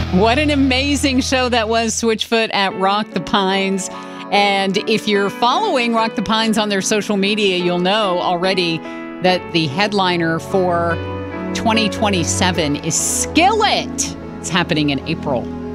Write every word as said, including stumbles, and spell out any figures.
What an amazing show that was, Switchfoot at Rock the Pines. And if you're following Rock the Pines on their social media, you'll know already that the headliner for twenty twenty-seven is Skillet. It's happening in April.